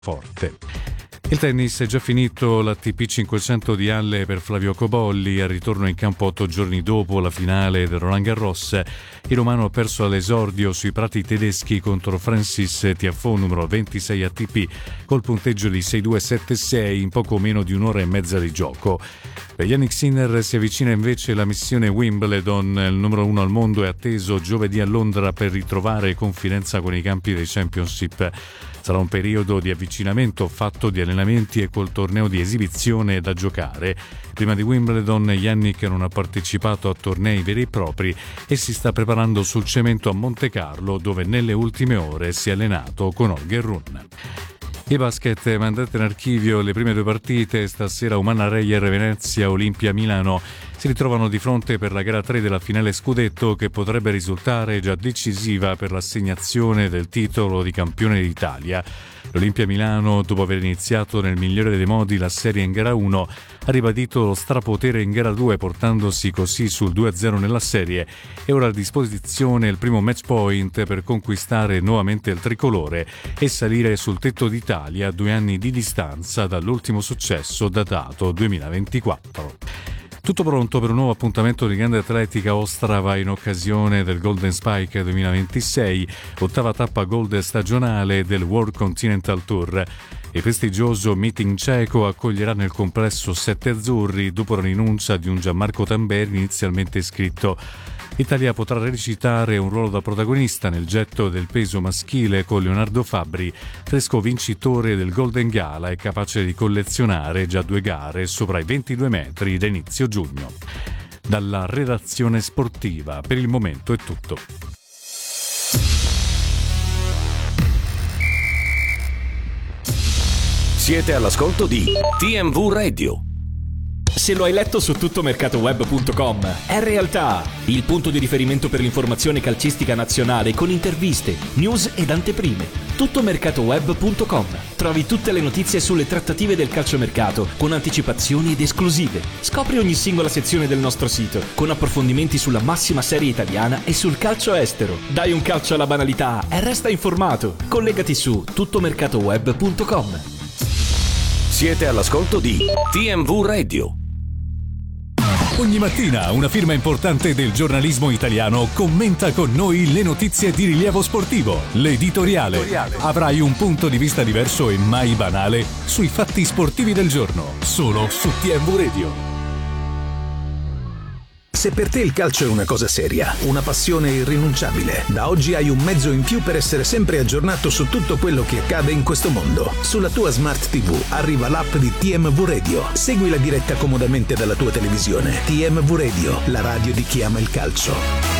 forte. Il tennis è già finito l'ATP 500 di Halle per Flavio Cobolli, al ritorno in campo 8 giorni dopo la finale del Roland Garros. Il romano ha perso all'esordio sui prati tedeschi contro Francis Tiafoe, numero 26 ATP, col punteggio di 6-2-7-6 in poco meno di un'ora e mezza di gioco. Per Jannik Sinner si avvicina invece la missione Wimbledon. Il numero 1 al mondo è atteso giovedì a Londra per ritrovare confidenza con i campi dei Championship. Sarà un periodo di avvicinamento fatto di allenamenti e col torneo di esibizione da giocare. Prima di Wimbledon Jannik non ha partecipato a tornei veri e propri e si sta preparando sul cemento a Monte Carlo, dove nelle ultime ore si è allenato con Holger Rune. Il basket, mandate in archivio le prime 2 partite. Stasera Umana Reyer Venezia, Olimpia Milano si ritrovano di fronte per la gara 3 della finale scudetto, che potrebbe risultare già decisiva per l'assegnazione del titolo di campione d'Italia. L'Olimpia Milano, dopo aver iniziato nel migliore dei modi la serie in gara 1, ha ribadito lo strapotere in gara 2, portandosi così sul 2-0 nella serie, e ora a disposizione il primo match point per conquistare nuovamente il tricolore e salire sul tetto d'Italia a 2 anni di distanza dall'ultimo successo datato 2024. Tutto pronto per un nuovo appuntamento di grande atletica a Ostrava in occasione del Golden Spike 2026, 8ª tappa gold stagionale del World Continental Tour. Il prestigioso meeting ceco accoglierà nel complesso 7 azzurri dopo la rinuncia di un Gianmarco Tamberi inizialmente iscritto. L'Italia potrà recitare un ruolo da protagonista nel getto del peso maschile con Leonardo Fabbri, fresco vincitore del Golden Gala e capace di collezionare già 2 gare sopra i 22 metri da inizio giugno. Dalla redazione sportiva per il momento è tutto. Siete all'ascolto di TMV Radio. Se lo hai letto su tuttomercatoweb.com, è realtà! Il punto di riferimento per l'informazione calcistica nazionale con interviste, news ed anteprime. Tuttomercatoweb.com. Trovi tutte le notizie sulle trattative del calciomercato con anticipazioni ed esclusive. Scopri ogni singola sezione del nostro sito con approfondimenti sulla massima serie italiana e sul calcio estero. Dai un calcio alla banalità e resta informato. Collegati su tuttomercatoweb.com. Siete all'ascolto di TMV Radio. Ogni mattina una firma importante del giornalismo italiano commenta con noi le notizie di rilievo sportivo. L'editoriale. Avrai un punto di vista diverso e mai banale sui fatti sportivi del giorno, solo su TMV Radio. Se per te il calcio è una cosa seria, una passione irrinunciabile, da oggi hai un mezzo in più per essere sempre aggiornato su tutto quello che accade in questo mondo. Sulla tua Smart TV arriva l'app di TMV Radio. Segui la diretta comodamente dalla tua televisione. TMV Radio, la radio di chi ama il calcio.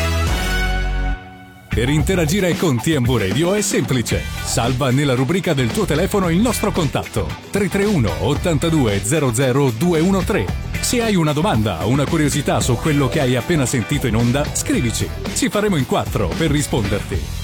Per interagire con TMV Radio è semplice. Salva nella rubrica del tuo telefono il nostro contatto 331 82 00 213. Se hai una domanda o una curiosità su quello che hai appena sentito in onda, scrivici. Ci faremo in 4 per risponderti.